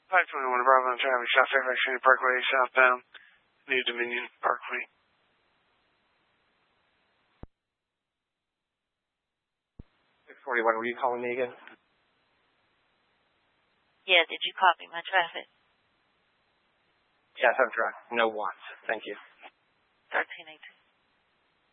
521 Bravo traffic, South Fairfax County Parkway, southbound, New Dominion Parkway. 641, were you calling me again? Yeah, did you copy my traffic? Yes, I'm correct. No wants. Thank you. 1318.